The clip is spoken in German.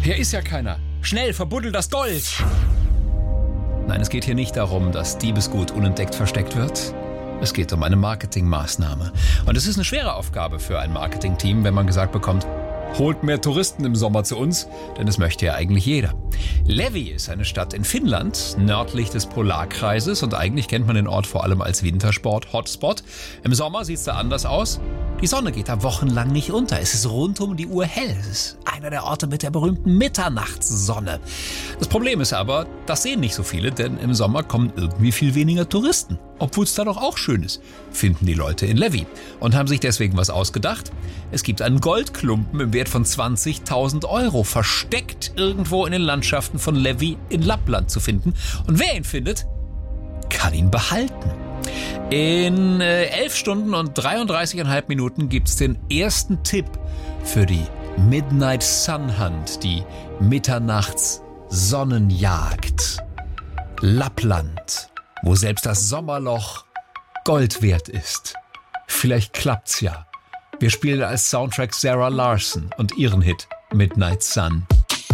Hier ist ja keiner. Schnell, verbuddel das Gold! Nein, es geht hier nicht darum, dass Diebesgut unentdeckt versteckt wird. Es geht um eine Marketingmaßnahme. Und es ist eine schwere Aufgabe für ein Marketingteam, wenn man gesagt bekommt, holt mehr Touristen im Sommer zu uns, denn das möchte ja eigentlich jeder. Levi ist eine Stadt in Finnland, nördlich des Polarkreises, und eigentlich kennt man den Ort vor allem als Wintersport-Hotspot. Im Sommer sieht es da anders aus. Die Sonne geht da wochenlang nicht unter. Es ist rund um die Uhr hell. Es ist einer der Orte mit der berühmten Mitternachtssonne. Das Problem ist aber, das sehen nicht so viele, denn im Sommer kommen irgendwie viel weniger Touristen. Obwohl es da doch auch schön ist, finden die Leute in Levi und haben sich deswegen was ausgedacht. Es gibt einen Goldklumpen im Wert von 20.000 €, versteckt irgendwo in den Landschaften von Levi in Lappland zu finden. Und wer ihn findet, kann ihn behalten. In 11 Stunden und 33,5 Minuten gibt's den ersten Tipp für die Midnight Sun Hunt, die Mitternachts-Sonnenjagd. Lappland, wo selbst das Sommerloch Gold wert ist. Vielleicht klappt's ja. Wir spielen als Soundtrack Sarah Larson und ihren Hit Midnight Sun.